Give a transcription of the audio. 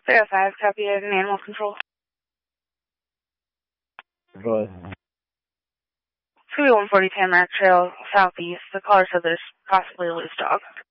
5, copy of animal control. Right. It's going to be 140 Tamarack Trail, southeast. The caller said there's possibly a loose dog.